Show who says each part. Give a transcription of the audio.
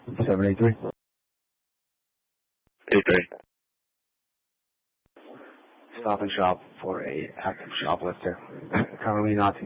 Speaker 1: 783.
Speaker 2: 83.
Speaker 1: Stop and shop for a active shoplifter. Currently not